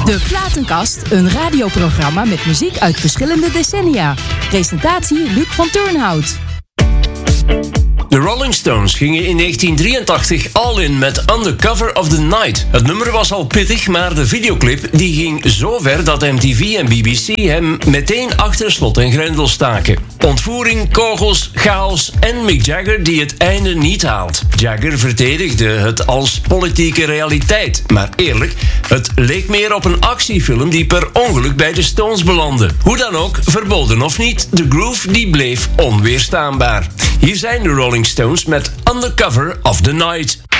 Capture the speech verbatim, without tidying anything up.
De Platenkast, een radioprogramma met muziek uit verschillende decennia. Presentatie Luc van Turnhout. De Rolling Stones gingen in negentien drieëntachtig all in met Under Cover of the Night. Het nummer was al pittig, maar de videoclip die ging zo ver dat M T V en B B C hem meteen achter slot en grendel staken. Ontvoering, kogels, chaos en Mick Jagger die het einde niet haalt. Jagger verdedigde het als politieke realiteit. Maar eerlijk, het leek meer op een actiefilm die per ongeluk bij de Stones belandde. Hoe dan ook, verboden of niet, de groove die bleef onweerstaanbaar. Hier zijn de Rolling Stones met Under Cover of the Night.